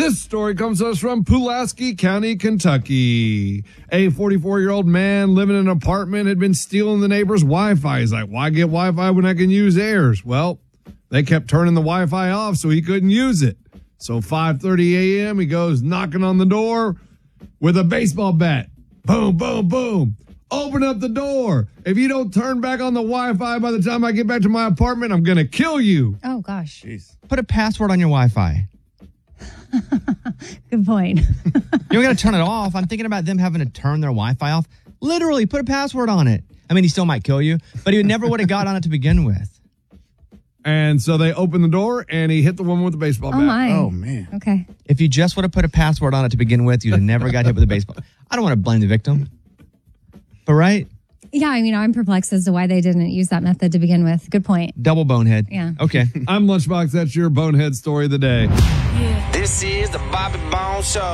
This story comes to us from Pulaski County, Kentucky. A 44-year-old man living in an apartment had been stealing the neighbor's Wi-Fi. He's like, why get Wi-Fi when I can use theirs? Well, they kept turning the Wi-Fi off so he couldn't use it. So 5:30 a.m., he goes knocking on the door with a baseball bat. Boom, boom, boom. Open up the door. If you don't turn back on the Wi-Fi by the time I get back to my apartment, I'm going to kill you. Oh, gosh. Jeez. Put a password on your Wi-Fi. Good point. You don't got to turn it off. I'm thinking about them having to turn their Wi-Fi off. Literally, put a password on it. I mean, he still might kill you, but he never would have got on it to begin with. And so they opened the door, and he hit the woman with the baseball bat. Oh, my. Oh, man. Okay. If you just would have put a password on it to begin with, you'd have never got hit with a baseball. I don't want to blame the victim. But right? Yeah, I mean, I'm perplexed as to why they didn't use that method to begin with. Good point. Double bonehead. Yeah. Okay. I'm Lunchbox. That's your bonehead story of the day. This is the Bobby Bones Show.